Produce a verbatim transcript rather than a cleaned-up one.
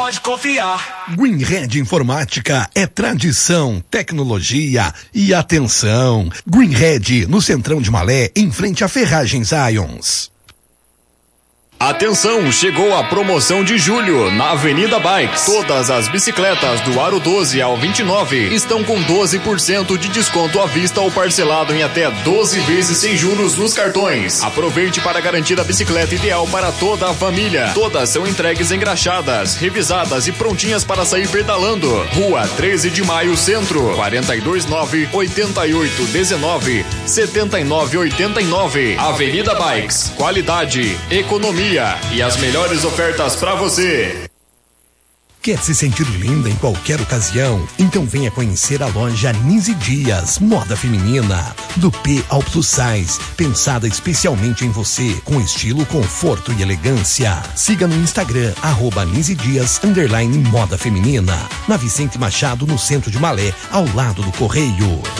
pode confiar. Greenhead Informática é tradição, tecnologia e atenção. Greenhead, no Centrão de Malé, em frente a Ferragens Ions. Atenção, chegou a promoção de julho na Avenida Bikes. Todas as bicicletas do aro doze ao vinte e nove estão com doze por cento de desconto à vista ou parcelado em até doze vezes sem juros nos cartões. Aproveite para garantir a bicicleta ideal para toda a família. Todas são entregues engraxadas, revisadas e prontinhas para sair pedalando. Rua treze de Maio, Centro, quatro dois nove, oito oito um nove, sete nove oito nove. Avenida Bikes, qualidade, economia e as melhores ofertas para você. Quer se sentir linda em qualquer ocasião? Então venha conhecer a loja Nise Dias, moda feminina, do P ao plus size, pensada especialmente em você, com estilo, conforto e elegância. Siga no Instagram, arroba Nise Dias, underline moda feminina, na Vicente Machado, no centro de Malé, ao lado do Correio.